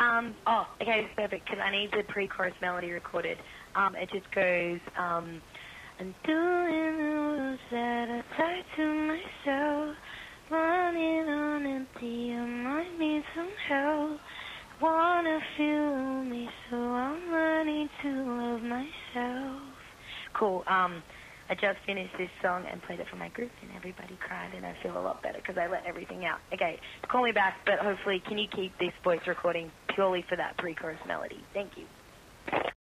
Okay, it's perfect, because I need the pre-chorus melody recorded. It just goes, I'm doing the rules that I tie to myself, running on empty, I might need some help, wanna feel me, so I'm learning to love myself. Cool, I just finished this song and played it for my group, and everybody cried, and I feel a lot better because I let everything out. Okay, call me back, but hopefully can you keep this voice recording purely for that pre-chorus melody? Thank you.